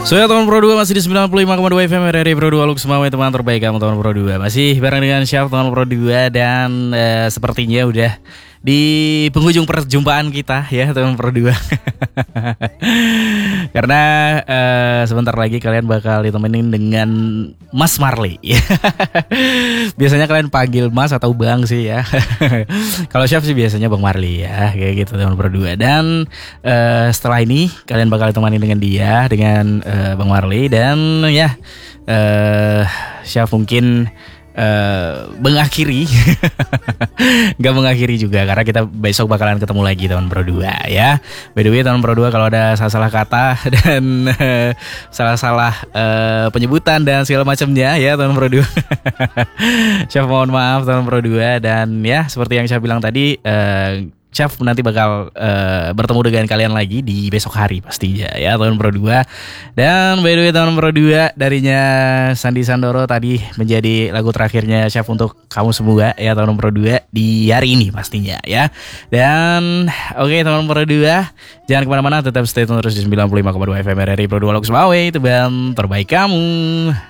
So ya teman Pro 2 masih di 95,2 FM RRI Pro 2 Lux Mawai, teman terbaik kamu teman Pro 2. Masih bareng dengan Syaf teman Pro 2 dan sepertinya udah di penghujung perjumpaan kita ya teman Pro 2. Karena sebentar lagi kalian bakal ditemenin dengan Mas Marley. Biasanya kalian panggil Mas atau Bang sih ya. Kalau Syaf sih biasanya Bang Marley ya, kayak gitu teman Pro 2. Dan setelah ini kalian bakal ditemani dengan dia, dengan Bang Marley. Dan ya Syaf mungkin mengakhiri nggak mengakhiri juga, karena kita besok bakalan ketemu lagi teman Pro 2 ya. By the way teman Pro 2, kalau ada salah-salah kata dan salah-salah penyebutan dan segala macamnya ya teman Pro 2, Syaf mohon maaf teman Pro 2. Dan ya seperti yang saya bilang tadi, Syaf nanti bakal bertemu dengan kalian lagi di besok hari pastinya ya teman Pro 2. Dan by the way teman Pro 2, darinya Sandi Sandoro tadi menjadi lagu terakhirnya Syaf untuk kamu semua ya teman Pro 2 di hari ini pastinya ya. Dan oke teman Pro 2, jangan kemana-mana, tetap stay tune terus di 95,2 FM RRI Pro 2 Lux Mawai, itu band terbaik kamu.